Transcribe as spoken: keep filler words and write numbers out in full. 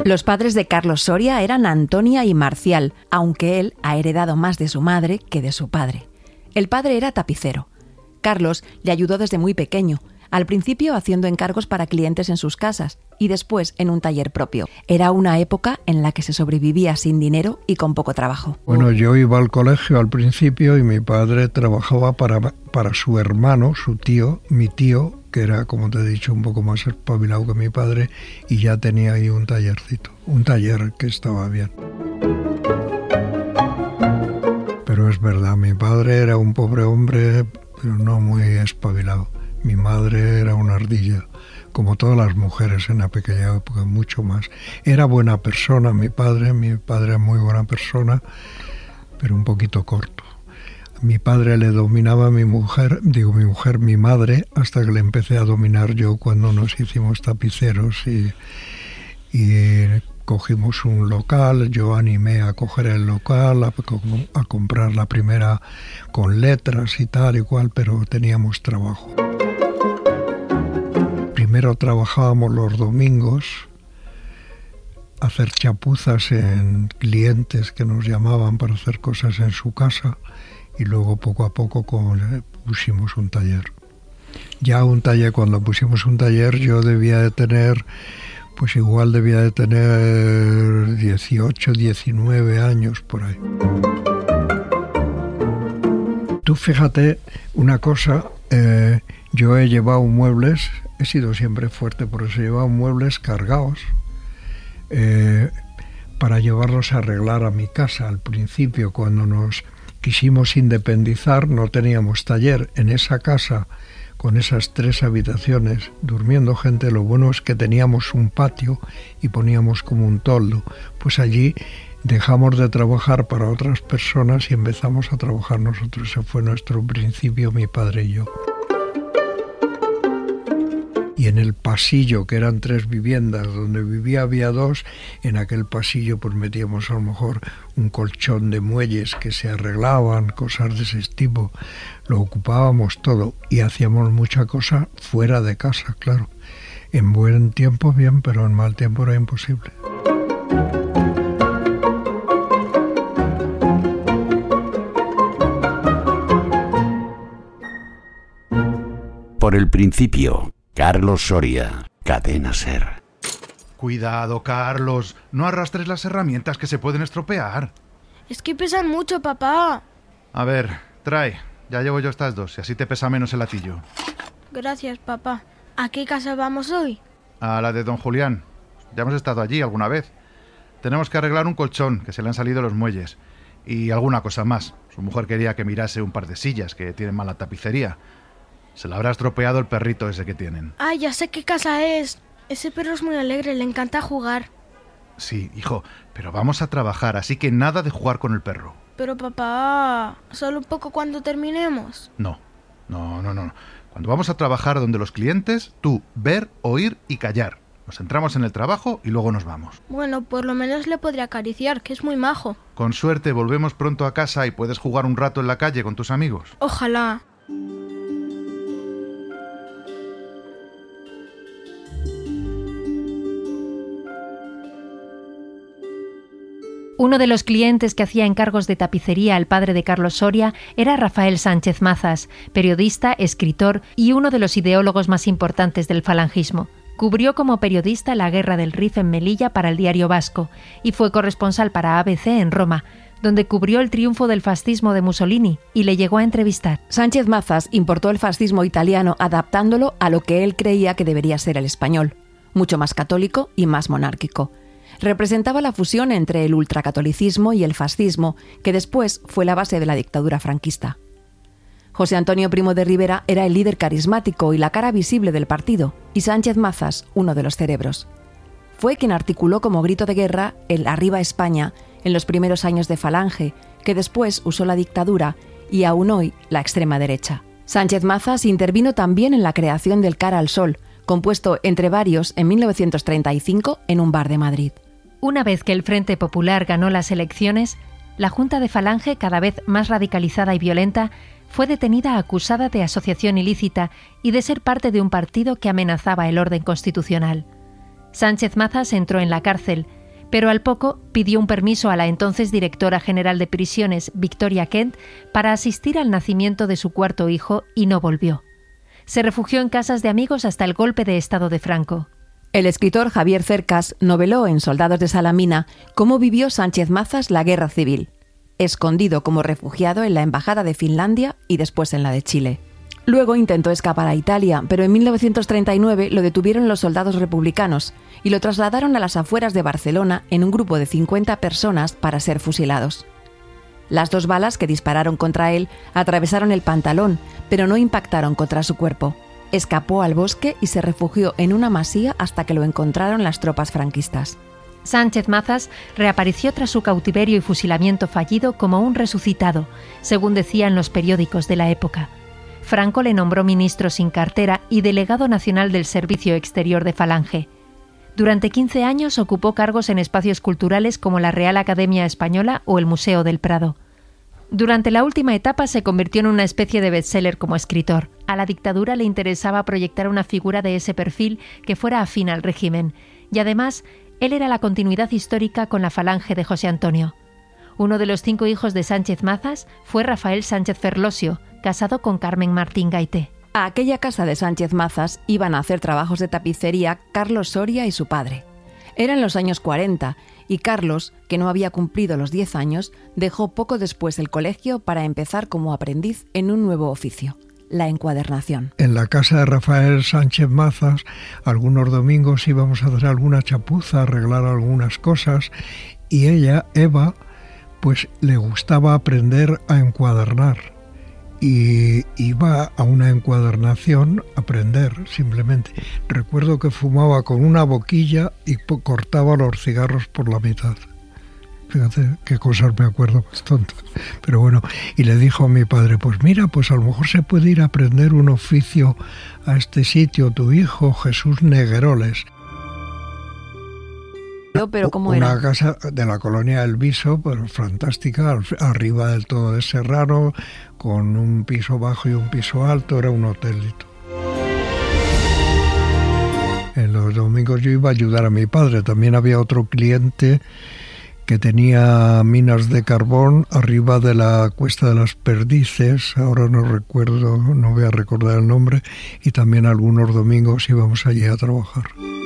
Los padres de Carlos Soria eran Antonia y Marcial, aunque él ha heredado más de su madre que de su padre. El padre era tapicero. Carlos le ayudó desde muy pequeño, al principio haciendo encargos para clientes en sus casas y después en un taller propio. Era una época en la que se sobrevivía sin dinero y con poco trabajo. Bueno, yo iba al colegio al principio y mi padre trabajaba para, para su hermano, su tío, mi tío, que era, como te he dicho, un poco más espabilado que mi padre, y ya tenía ahí un tallercito, un taller que estaba bien. Pero es verdad, mi padre era un pobre hombre, pero no muy espabilado. Mi madre era una ardilla, como todas las mujeres en aquella época, mucho más. Era buena persona mi padre, mi padre era muy buena persona, pero un poquito corto. Mi padre le dominaba a mi mujer, digo mi mujer, mi madre, hasta que le empecé a dominar yo cuando nos hicimos tapiceros y, y cogimos un local. Yo animé a coger el local, a, a comprar la primera con letras y tal y cual, pero teníamos trabajo. Primero trabajábamos los domingos, hacer chapuzas en clientes que nos llamaban para hacer cosas en su casa, y luego poco a poco con, pusimos un taller. Ya un taller, cuando pusimos un taller yo debía de tener, pues igual debía de tener dieciocho, diecinueve años por ahí. Tú fíjate una cosa, eh, yo he llevado muebles, he sido siempre fuerte, por eso he llevado muebles cargados eh, para llevarlos a arreglar a mi casa. Al principio, cuando nos quisimos independizar, no teníamos taller. En esa casa, con esas tres habitaciones, durmiendo gente, lo bueno es que teníamos un patio y poníamos como un toldo. Pues allí dejamos de trabajar para otras personas y empezamos a trabajar nosotros. Ese fue nuestro principio, mi padre y yo. Y en el pasillo, que eran tres viviendas, donde vivía había dos, en aquel pasillo pues metíamos a lo mejor un colchón de muelles que se arreglaban, cosas de ese tipo. Lo ocupábamos todo y hacíamos mucha cosa fuera de casa, claro. En buen tiempo bien, pero en mal tiempo era imposible. Por el principio, Carlos Soria, Cadena SER. Cuidado, Carlos. No arrastres las herramientas que se pueden estropear. Es que pesan mucho, papá. A ver, trae. Ya llevo yo estas dos y así te pesa menos el latillo. Gracias, papá. ¿A qué casa vamos hoy? A la de don Julián. Ya hemos estado allí alguna vez. Tenemos que arreglar un colchón, que se le han salido los muelles. Y alguna cosa más. Su mujer quería que mirase un par de sillas, que tienen mala tapicería. Se le habrá estropeado el perrito ese que tienen. Ah, ya sé qué casa es. Ese perro es muy alegre, le encanta jugar. Sí, hijo, pero vamos a trabajar, así que nada de jugar con el perro. Pero papá, solo un poco cuando terminemos. No, no, no, no. Cuando vamos a trabajar donde los clientes, tú ver, oír y callar. Nos centramos en el trabajo y luego nos vamos. Bueno, por lo menos le podré acariciar, que es muy majo. Con suerte volvemos pronto a casa y puedes jugar un rato en la calle con tus amigos. Ojalá. Uno de los clientes que hacía encargos de tapicería al padre de Carlos Soria era Rafael Sánchez Mazas, periodista, escritor y uno de los ideólogos más importantes del falangismo. Cubrió como periodista la Guerra del Rif en Melilla para el Diario Vasco y fue corresponsal para A B C en Roma, donde cubrió el triunfo del fascismo de Mussolini y le llegó a entrevistar. Sánchez Mazas importó el fascismo italiano adaptándolo a lo que él creía que debería ser el español, mucho más católico y más monárquico. Representaba la fusión entre el ultracatolicismo y el fascismo, que después fue la base de la dictadura franquista. José Antonio Primo de Rivera era el líder carismático y la cara visible del partido, y Sánchez Mazas, uno de los cerebros. Fue quien articuló como grito de guerra el Arriba España en los primeros años de Falange, que después usó la dictadura y aún hoy la extrema derecha. Sánchez Mazas intervino también en la creación del Cara al Sol, compuesto entre varios en mil novecientos treinta y cinco en un bar de Madrid. Una vez que el Frente Popular ganó las elecciones, la Junta de Falange, cada vez más radicalizada y violenta, fue detenida acusada de asociación ilícita y de ser parte de un partido que amenazaba el orden constitucional. Sánchez Mazas entró en la cárcel pero al poco pidió un permiso a la entonces directora general de prisiones, Victoria Kent, para asistir al nacimiento de su cuarto hijo y no volvió. Se refugió en casas de amigos hasta el golpe de Estado de Franco. El escritor Javier Cercas noveló en Soldados de Salamina cómo vivió Sánchez Mazas la guerra civil, escondido como refugiado en la Embajada de Finlandia y después en la de Chile. Luego intentó escapar a Italia, pero en mil novecientos treinta y nueve lo detuvieron los soldados republicanos y lo trasladaron a las afueras de Barcelona en un grupo de cincuenta personas para ser fusilados. Las dos balas que dispararon contra él atravesaron el pantalón, pero no impactaron contra su cuerpo. Escapó al bosque y se refugió en una masía hasta que lo encontraron las tropas franquistas. Sánchez Mazas reapareció tras su cautiverio y fusilamiento fallido como un resucitado, según decían los periódicos de la época. Franco le nombró ministro sin cartera y delegado nacional del Servicio Exterior de Falange. Durante quince años ocupó cargos en espacios culturales como la Real Academia Española o el Museo del Prado. Durante la última etapa se convirtió en una especie de bestseller como escritor. A la dictadura le interesaba proyectar una figura de ese perfil que fuera afín al régimen, y además él era la continuidad histórica con la Falange de José Antonio. Uno de los cinco hijos de Sánchez Mazas fue Rafael Sánchez Ferlosio, casado con Carmen Martín Gaité. A aquella casa de Sánchez Mazas iban a hacer trabajos de tapicería Carlos Soria y su padre. Eran los años cuarenta y Carlos, que no había cumplido los diez años, dejó poco después el colegio para empezar como aprendiz en un nuevo oficio, la encuadernación. En la casa de Rafael Sánchez Mazas, algunos domingos íbamos a hacer alguna chapuza, arreglar algunas cosas, y ella, Eva, pues le gustaba aprender a encuadernar. Y iba a una encuadernación a aprender, simplemente. Recuerdo que fumaba con una boquilla y cortaba los cigarros por la mitad. Fíjate qué cosas me acuerdo más tontas. Pero bueno, y le dijo a mi padre, pues mira, pues a lo mejor se puede ir a aprender un oficio a este sitio, tu hijo Jesús Negueroles. Pero ¿cómo una era? casa de la colonia del Viso, pues fantástica, arriba del todo de Serrano, con un piso bajo y un piso alto, era un hotelito. En los domingos yo iba a ayudar a mi padre. También había otro cliente que tenía minas de carbón arriba de la Cuesta de las Perdices, ahora no recuerdo, no voy a recordar el nombre, y también algunos domingos íbamos allí a trabajar.